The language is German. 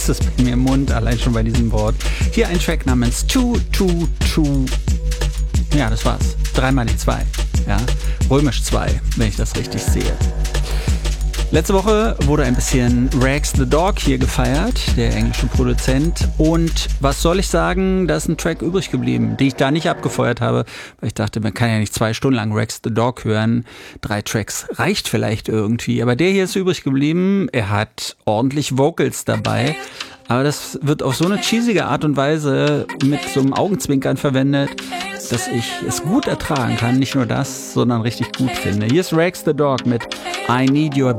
es bei mir im Mund, allein schon bei diesem Wort. Hier ein Track namens 222. Ja, das war's. 3 mal die 2. Ja, römisch 2, wenn ich das richtig sehe. Letzte Woche wurde ein bisschen Rags the Dog hier gefeiert, der englische Produzent. Und was soll ich sagen, da ist ein Track übrig geblieben, den ich da nicht abgefeuert habe, weil ich dachte, man kann ja nicht 2 Stunden lang Rags the Dog hören. 3 Tracks reicht vielleicht irgendwie, aber der hier ist übrig geblieben. Er hat ordentlich Vocals dabei, aber das wird auf so eine cheesige Art und Weise mit so einem Augenzwinkern verwendet, dass ich es gut ertragen kann. Nicht nur das, sondern richtig gut finde. Hier ist Rags the Dog mit I Need Your